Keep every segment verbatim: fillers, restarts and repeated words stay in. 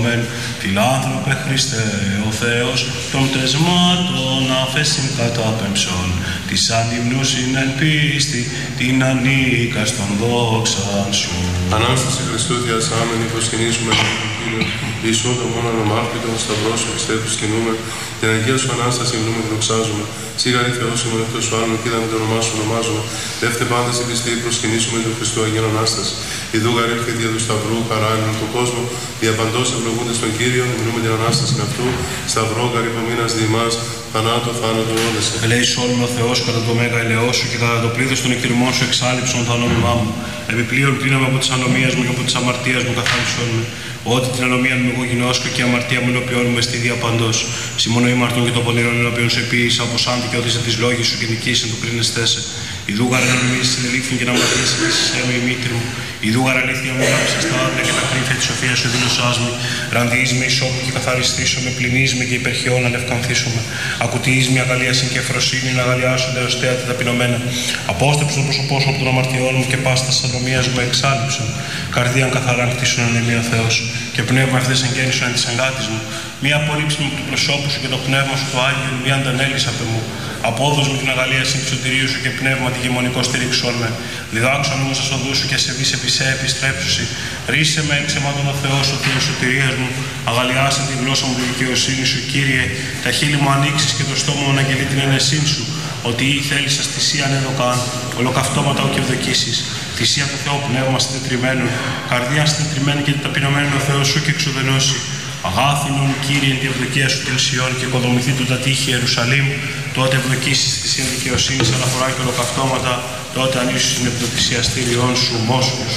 ευλογούμεν, φιλάνθρωπε Χριστέ, ο Θεός των πτεσμάτων αφέσιν κατάπεμψον, της ανυμνούσιν εν πίστη, την ανίκαστον δόξαν σου. Ανάσταση Χριστού διασάμενη, προσκυνήσουμε τον Κύριο, Ιησού τον μόνον αμάρτητον, σταυρό σου πιστεύεις κινούμε, την Αγία σου Ανάσταση μιλούμε και δοξάζουμε. Σίγαρη Θεός ημών εκτός σου άλλων, και είδαμε το όνομά σου ονομάζουμε. Δεύτε πάντα στην πιστή, προσκυνήσουμε τον Χριστό Αγίον Ανάσταση. Ιδού γαρήφθη δια του Σταυρού, χαράλινον του κόσμου, διαπαντός ευλογούνται στον Κύριο, μιλούμε την Ανάσταση αυτού, Σταυρό γαρυπομείνας διημάς, θανάτου, θάνατο όδεση. Ελέησόν με ο Θεός κατά το μέγα ελαιό σου και κατά το πλήθος των εκτιμών σου εξάλληψον το ανόμημά μου. Επιπλέον πλήναμε από τις ανομίες μου και από τις αμαρτίες μου καθάρισόν με. Ότι την ανομία μου εγώ γινώσκω και η αμαρτία μου ενώπιον μου στη διαπαντός. Σιμώνω ήμαρτον και το πονηρόν ενώπιον σε ποιήσα, όπως άντι και όδησε τις λόγες σου και νικήσεν του πριν εστέσαι. Ιδού γαρανομίες συνελήφθην και να μαρτύσαι τη συσέμου η μήτρη μου. Ιδού γαραλήθεια μου γράψε στα άδεια και τα κρύφια της σοφίας σου δήλωσάς με. Ραντιείς με ισόπου και καθαριστήσω με, πληνείς με και υπερχιών αλευκανθήσω με. Ακουτιείς με αγαλίασιν και εφροσύνη να αγαλιάσονται ως τέα ταπεινωμένα. Απόστρεψε το πρόσωπό σου από τον αμαρτιών μου και πάστα της ανομίας μου εξάλληψον. Καρδίαν καθαράν κτίσουν εν ο Θεός και πνεύμα ευθύς εγγέννησον εν της εγκάτης μου. Μία απορρίψη μου του προσώπου σου και το πνεύμα σου το Άγιο, μία αντανέλησα απ' μου. Απόδος μου την αγαλία συν σωτηρίου σου και πνεύμα τη γεμονικό στηρίξον με. Διδάξον μου σας οδού σου και σε βise επισέ επιστρέψουσι. Ρίσε με έξεμάτων ο Θεός, ο Θεός σωτηρίας μου. Αγαλιάσε τη γλώσσα μου τη δικαιοσύνη σου, Κύριε. Τα χείλη μου ανοίξεις και το στόμα μου αναγγελεί την ενεσύν σου. Ότι ή θέλησας θυσίαν εδωκάν, ολοκαυτώματα ου και ευδοκίσεις. Θυσία του Θεού πνεύμα συντετριμένου, καρδιά συντετριμένη και ταπεινωμένη ο Θεός σου και εξουδενώσει. Αγάθινον Κύριε τη ευδοκία σου την Σιών και οικοδομηθεί του τα τείχη Ιερουσαλήμ, τότε ευδοκίσεις τη θυσία δικαιοσύνης αναφορά και ολοκαυτώματα, τότε ανήσεις την ευδοκισιαστήριόν σου μόσχους.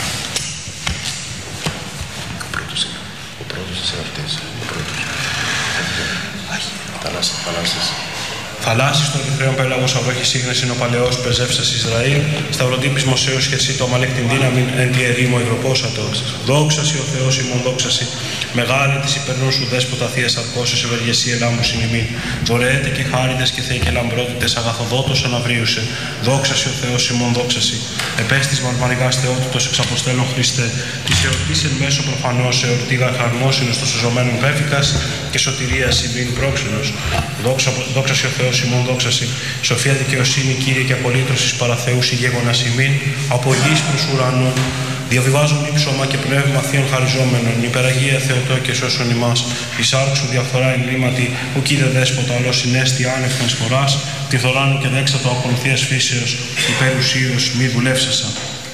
Ο πρώτος είναι, ο πρώτος της εαυτής, ο πρώτος. Θαλάσσης, θαλάσσης. Θαλάσσης των Ερυθρέων πέλαγος αυρόχης ήγνες είναι ο παλαιός πεζεύσας Ισραήλ, σταυροτύπης Μωσέως και εσύ το αμαλέκ την δύναμη εν τη ερήμο υγροπόσατο. Δόξαση ο Θεός ημών δόξαση, μεγάλη της υπερνού σου δέσποτα θείας αρκώσεως ευεργεσία ελάμου συνημήν. Δωρεέτε και χάριτες και θεοί και λαμπρότητες αγαθοδότος αναβρίουσε. Δόξαση ο Θεός ημών δόξαση. Επέστης μαρμαρικάς θεότητος εξ αποστέλων Χριστέ, της εορτής εν μέσω προφανώς εορτή γαρχαρμόσυνος των σωζωμένων πέφικας και σωτηρία ημίν πρόξενος. Δόξα, δόξαση ο Θεός ημών δόξαση. Σοφία δικαιοσύνη Κύριε και απολύτρωσης παραθεούς ηγέγονας ημίν, από γης προς ουρανών. Διαβιβάζουν ύψωμα και πνεύμα θείων χαριζόμενων, υπεραγία Θεοτό και σώσον ημάς. Εισάρξου διαφθορά εν λύματι, ου κύριε δέσποτα, αλλό συνέστη άνευκαν σποράς, τη θωράνου και δέξατο ακολουθίας φύσεως, υπερουσίως μη δουλεύσασα.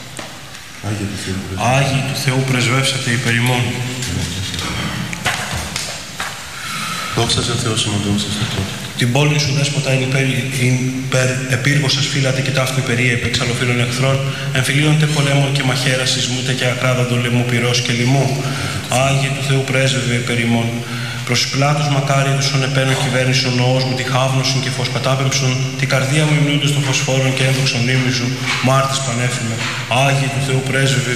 Άγιοι του Θεού πρεσβεύσατε υπερ ημών. Δόξα σε Θεός ημών, δόξα σε Θεός. Την πόλη σου δέσποτα είναι υπέρ, υπέρ επίργωσας φύλατε και ταύτου υπερίεπε εξαλλοφύλων εχθρών, εμφυλίωντε πολέμων και μαχαίρα σεισμούτε και ακράδαντο λαιμού πυρός και λοιμού. Άγιοι του Θεού πρέσβευε υπερ ημών. Προς πλάτους μακάρι τους ον επένω κυβέρνησον νόος μου τη χάβνωσον και φως κατάπεμψον, τη καρδία μου υμνούνται των φωσφόρων και ένδοξον ύμνη σου, μάρτης πανέφημε. Άγιοι του Θεού πρέσβευε